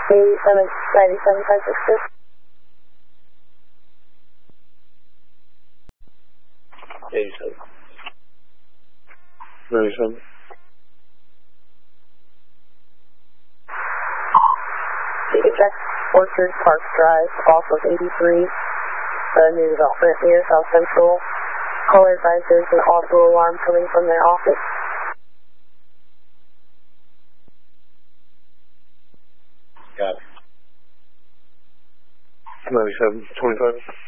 566. 87. 97. Check Orchard Park Drive off of 83. New development near South Central. Caller advised there's an auto alarm coming from their office. Got it. 97, 25.